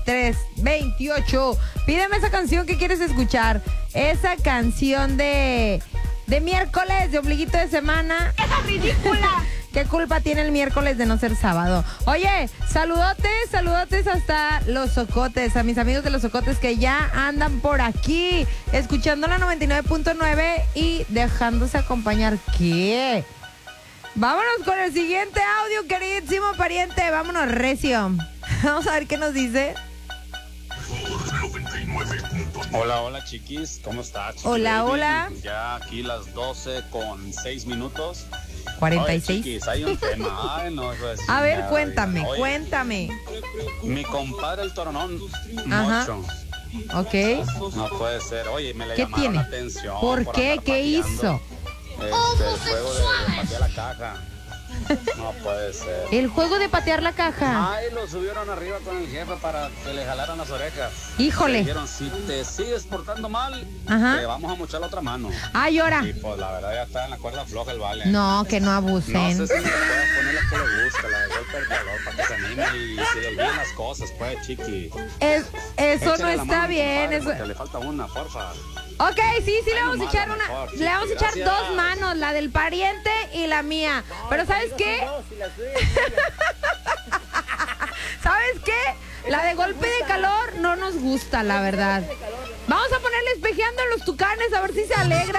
3328. Pídeme esa canción que quieres escuchar. Esa canción de miércoles, de ombliguito de semana. ¡Esa ridícula! ¿Qué culpa tiene el miércoles de no ser sábado? Oye, saludotes hasta Los Ocotes, a mis amigos de Los Ocotes que ya andan por aquí, escuchando la 99.9 y dejándose acompañar. ¿Qué? Vámonos con el siguiente audio, queridísimo pariente. Vámonos, recio. Vamos a ver qué nos dice. Hola, chiquis, ¿cómo estás? Hola. Ya aquí las 12:06. 46. Oye, chiquis, hay un tema. Ay, no, eso es A ver, nada, cuéntame. Mi compadre el Toronón, Ajá. Mocho. Ok. No puede ser. Oye, me le ¿Qué llamaron tiene? la atención. ¿Por qué? andar ¿Qué hizo? pateando, el juego de patear la caja. No puede ser. El juego de patear la caja. Ay, lo subieron arriba con el jefe para que le jalaran las orejas. Híjole. Le dijeron, si te sigues portando mal, Ajá. te vamos a mochar la otra mano. Ay, ahora. Y pues la verdad ya está en la cuerda floja el vale. No, que no No abusen. sé si le puedes poner la que le gusta, la de golpe del calor, para que se anime y se le olviden las cosas, pues, chiqui. Eso no Échale la está mano, bien. compadre, Eso... porque le falta una, porfa. Ok, sí, le vamos a nomás, echar la una. mejor, Le vamos a echar gracias. dos manos, la del pariente y la mía. Pero ¿sabes qué? ¿Sabes qué? La de golpe de calor no nos gusta, la verdad. Vamos a ponerle espejeando en los tucanes a ver si se alegra.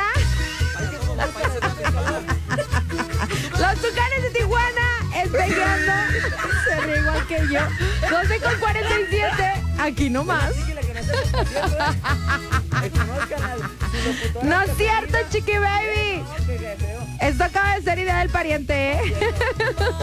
Los tucanes de Tijuana espejeando. Se ríe igual que yo. 12:47. Aquí nomás. No es cierto, chiqui baby. Esto acaba de ser idea del pariente, ¿eh?